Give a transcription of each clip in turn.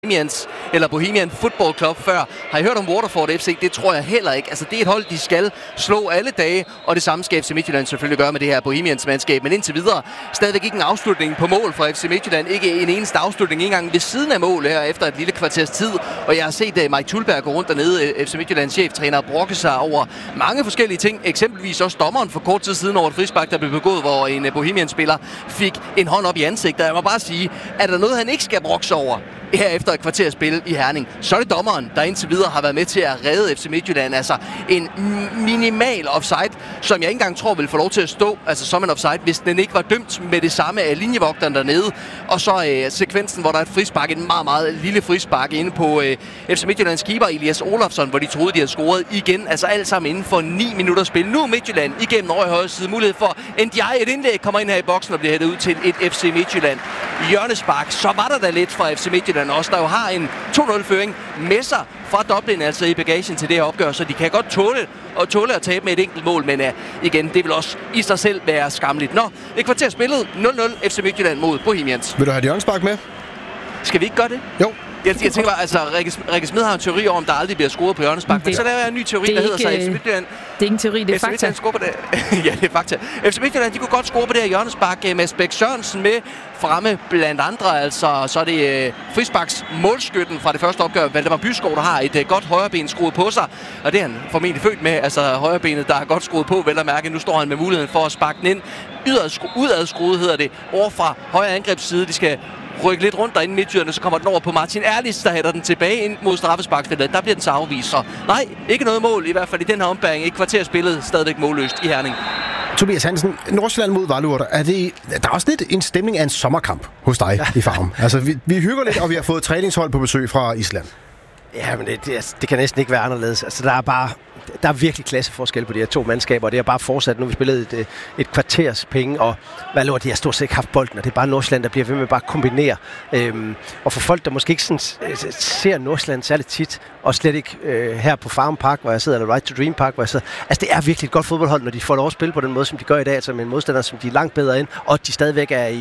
Bohemian Football Club før. Har I hørt om Waterford FC? Det tror jeg heller ikke. Altså, det er et hold, de skal slå alle dage, og det samme skal FC Midtjylland selvfølgelig gøre med det her Bohemians mandskab. Men indtil videre, stadigvæk ikke en afslutning på mål fra FC Midtjylland. Ikke en eneste afslutning, ikke engang ved siden af mål her efter et lille kvarters tid. Og jeg har set Mike Thulberg gå rundt dernede, FC Midtjyllands cheftræner, og brokke sig over mange forskellige ting. Eksempelvis også dommeren for kort tid siden over et frispark, der blev begået, hvor en Bohemian-spiller fik en hånd op i ansigtet. Jeg må bare sige, er der noget, han ikke skal brokke sig over her efter et kvarter spil i Herning, så er det dommeren, der indtil videre har været med til at redde FC Midtjylland. Altså en minimal offside, som jeg ikke engang tror vil få lov til at stå som en offside, hvis den ikke var dømt med det samme af linjevogteren dernede. Og så sekvensen, hvor der er et frispark, en meget, meget lille frispark inde på FC Midtjyllands keeper Elias Olofsson, hvor de troede, de havde scoret igen. Altså alt sammen inden for 9 minutter spil. Nu er Midtjylland igennem over i højre side mulighed for et indlæg kommer ind her i boksen og bliver hættet ud til et FC Midtjylland hjørnespark. Så var der da lidt fra FC Midtjylland også, der jo har en 2-0-føring med sig fra Dublin, altså i bagagen til det her opgør, så de kan godt tåle at tabe med et enkelt mål, men igen, det vil også i sig selv være skamligt. Nå, et kvarter spillet, 0-0 FC Midtjylland mod Bohemians. Vil du have et hjørnespark med? Skal vi ikke gøre det? Jo. Jeg tænker bare, altså, Rikke Smed har en teori om, der aldrig bliver scoret på hjørnespark, men så laver jeg en ny teori, der hedder sig FC Midtjylland. Det er ikke en teori, det er fakta. Ja, det er fakta. FC Midtjylland, de kunne godt score på det her hjørnespark med Bæk Sørensen med fremme blandt andre. Altså, så er det frisparks målskytten fra det første opgør, Valdemar Byskov, der har et godt højreben skruet på sig. Og det er han formentlig født med, altså højrebenet, der er godt skruet på, vel at mærke. Nu står han med muligheden for at sparke den ind. Udadskruet hedder det, over fra højre angrebsside. De skal rykke lidt rundt derinde i midtjylerne, så kommer den over på Martin Erlis, der hætter den tilbage ind mod straffesparksfeltet. Der bliver den så afvist. Så nej, ikke noget mål, i hvert fald i den her ombæring. Et kvarter spillet, stadigvæk målløst i Herning. Tobias Hansen, Nordsjælland mod Vejle. Der er også lidt en stemning af en sommerkamp hos dig i Farum. Altså, vi hygger lidt, og vi har fået træningshold på besøg fra Island. Ja, men det kan næsten ikke være anderledes. Altså, der er virkelig klasseforskel på de her to mandskaber, og det er bare fortsat. Nu har vi spillet et kvarters penge, og Vejle, de har stort set ikke haft bolden, og det er bare Nordsjælland, der bliver ved med bare at kombinere. Og for folk, der måske ikke sådan, ser Nordsjælland særligt tit, og slet ikke her på Farum Park, hvor jeg sidder, eller Right to Dream Park, hvor jeg sidder. Altså, det er virkelig et godt fodboldhold, når de får lov at spille på den måde, som de gør i dag, altså med en modstander, som de er langt bedre ind, og de stadigvæk er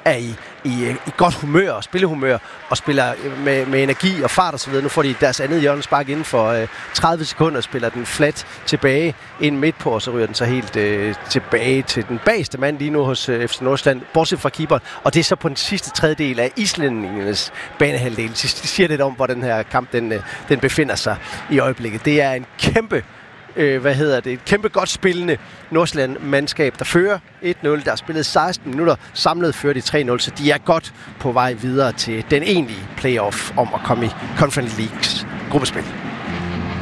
i godt humør og spillehumør, og spiller med energi og fart og så videre. Nu får de deres andet hjørnespark inden for 30 sekunder, spiller den flat tilbage ind midt på, og så ryger den så helt tilbage til den bageste mand lige nu hos FC Nordsjælland, bortset fra keeperen. Og det er så på den sidste tredjedel af islændingernes banehalvdel. Det siger lidt om, hvor den her kamp den befinder sig i øjeblikket. Det er en kæmpe et kæmpe godt spillende Nordsjælland-mandskab, der fører 1-0. Der er spillet 16 minutter. Samlet fører de 3-0, så de er godt på vej videre til den egentlige playoff om at komme i Conference Leagues gruppespil.